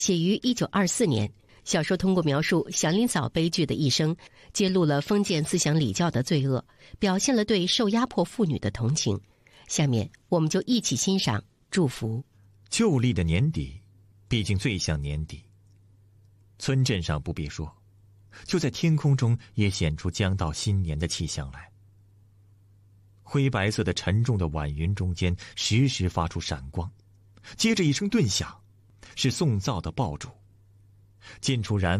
写于1924年。小说通过描述祥林嫂悲剧的一生，揭露了封建思想礼教的罪恶，表现了对受压迫妇女的同情。下面我们就一起欣赏祝福。 旧历的年底，毕竟最像年底。村镇上不必说，就在天空中也显出将到新年的气象来。灰白色的沉重的晚云中间时时发出闪光，接着一声顿响，是送灶的爆竹。近处燃